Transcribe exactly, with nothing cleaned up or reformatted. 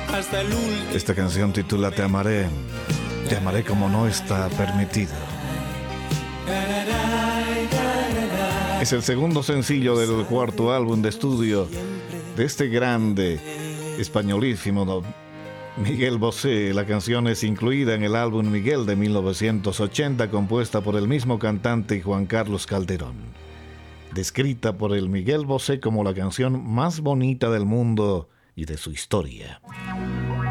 hasta el último. Esta canción titula Te amaré, te amaré como no está permitido. Es el segundo sencillo del cuarto álbum de estudio de este grande, españolísimo don Miguel Bosé. La canción es incluida en el álbum Miguel de mil novecientos ochenta, compuesta por el mismo cantante y Juan Carlos Calderón. Descrita por el Miguel Bosé como la canción más bonita del mundo y de su historia.